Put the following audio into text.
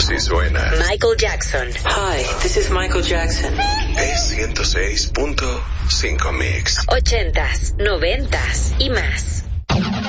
Así suena. Michael Jackson. Hi, this is Michael Jackson. Es 106.5 Mix. 80s, 90s y más.